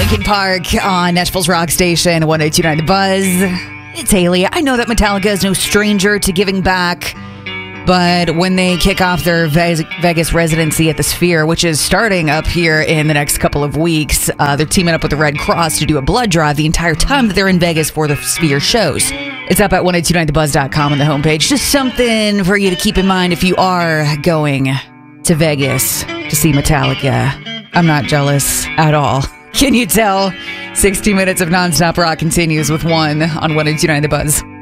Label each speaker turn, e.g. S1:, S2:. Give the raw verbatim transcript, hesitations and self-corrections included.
S1: Lincoln Park on Nashville's Rock Station, one oh two point nine The Buzz. It's Haley. I know that Metallica is no stranger to giving back, but when they kick off their Vegas residency at the Sphere, which is starting up here in the next couple of weeks, uh, they're teaming up with the Red Cross to do a blood drive the entire time that they're in Vegas for the Sphere shows. It's up at ten twenty-nine the buzz dot com on the homepage. Just something for you to keep in mind if you are going to Vegas to see Metallica. I'm not jealous at all. Can you tell? sixty minutes of nonstop rock continues with one on ten twenty-nine The Buzz.